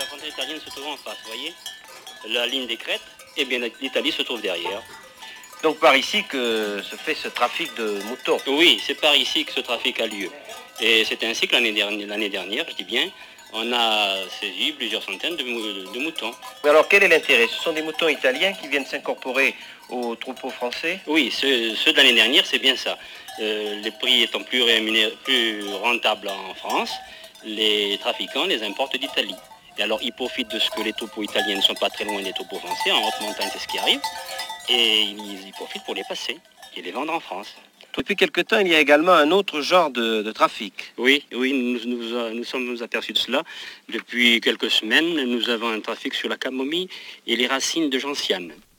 La frontière italienne se trouve en face, vous voyez. La ligne des crêtes, et bien l'Italie se trouve derrière. Donc par ici que se fait ce trafic de moutons. Oui, c'est par ici que ce trafic a lieu. Et c'est ainsi que l'année dernière, je dis bien, on a saisi plusieurs centaines de moutons. Mais alors quel est l'intérêt? Ce sont des moutons italiens qui viennent s'incorporer aux troupeaux français? Oui, ceux de l'année dernière, c'est bien ça. Les prix étant plus rentables en France, les trafiquants les importent d'Italie. Et alors ils profitent de ce que les troupeaux italiens ne sont pas très loin des troupeaux français, en haute montagne c'est ce qui arrive, et ils profitent pour les passer et les vendre en France. Depuis quelque temps, il y a également un autre genre de trafic. Oui, nous sommes aperçus de cela. Depuis quelques semaines, nous avons un trafic sur la camomille et les racines de gentiane.